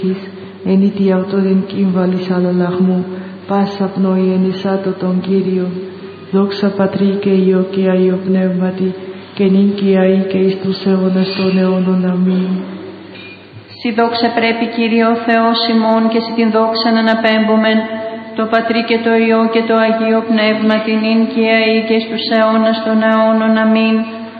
εν ητή αυτοδεν κύμβαλης αλλαλαχμού, πάσα πνοή εν εισάτω τον Κύριο, δόξα Πατρί και Υιό και Αγίο Πνεύματι, και νυν και αεί και εις τους αιώνας των αιώνων. Αμήν. Συ δόξα πρέπει, Κύριε ο Θεός ημών, και συ την δόξα να αναπέμπομεν, το Πατρί και το Υιό και το Αγίο Πνεύματι, νυν και αεί και εις τους αιώνας των αιώνων. Αμήν.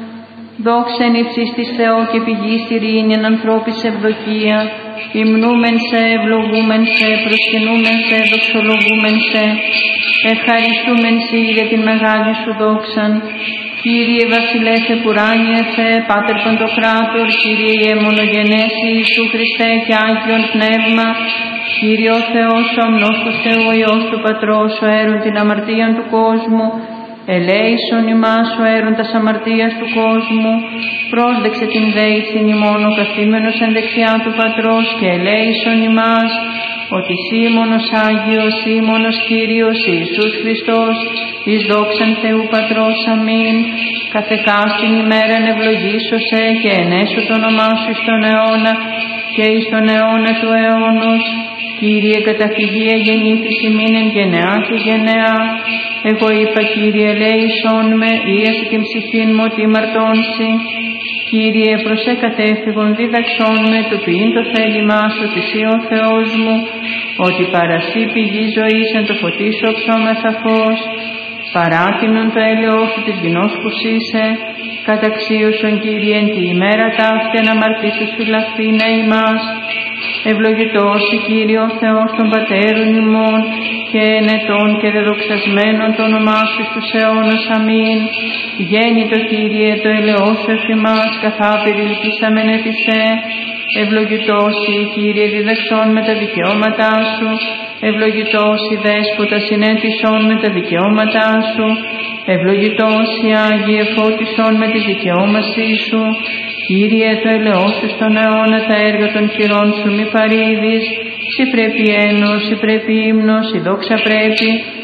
Δόξα εν υψής της Θεό και πηγής ειρήνη εν ανθρώπης ευδοκία, υμνούμεν σε, ευλογούμεν σε, προσκυνούμεν σε, δοξολογούμεν σε, ευχαριστούμεν σε για την μεγάλη σου δόξαν. Κύριε βασιλεύ επουράνιε Θεέ, Πάτερ Παντοκράτορ, Κύριε μονογενές Ιησού Χριστέ και Άγιον Πνεύμα, Κύριε ο Θεός, ο αμνός του Θεού, ο Υιός του Πατρός, ο έρουν την αμαρτίαν του κόσμου, ελέησον ημάς ο έρουν τας αμαρτίας του κόσμου, πρόσδεξε την δέησιν ημών ο καθήμενος εν δεξιά του Πατρός και ελέησον ημάς, ότι σύ μόνος Άγιος, σύ μόνος Κύριος Ιησούς Χριστός, εις δόξαν Θεού Πατρός. Αμήν. Καθεκάστην ημέραν ευλογήσωσε και ενέσω το όνομά σου εις τον αιώνα και εις τον αιώνα του αιώνος. Κύριε, καταφυγία γεννήθης ημίν εν γενεά και γενεά. Εγώ είπα, Κύριε, ελέησόν με, ίαση την ψυχήν μου ότι μαρτώνσει. Κύριε, προσέ κατέφυγον δίδαξόν με, του ποιήν το θέλημά σου, ότι σύ ο Θεός μου, ότι παρασύ πηγή ζωής εν το φωτίσω οξόμεθα φως, παράτηνον το έλεος σου της γινός που σύσε, καταξίωσον, Κύριε, εν τη ημέρα ταύτη να αμαρτήσεις φυλαχθήνε ημάς. Ευλογητός η Κύριε ο Θεός των Πατέρων ημών και ενετών και δεδοξασμένων το όνομά σου στους αιώνας. Αμήν. Γέννητο, Κύριε, το ελεός σου εφημάς, καθάπηρη ελπίσαμεν ετησέ. Ευλογητός η Κύριε, διδαξών με τα δικαιώματά σου. Ευλογητός η Δέσποτα, συνέτησον με τα δικαιώματά σου. Ευλογητός η Άγιε, φώτισον με τη δικαιώμασή σου. Κύριε, το ελεός σου στον αιώνα, τα έργα των χειρών σου μη παρήδεις. Συ πρέπει ένος, συ πρέπει ύμνος, η δόξα πρέπει.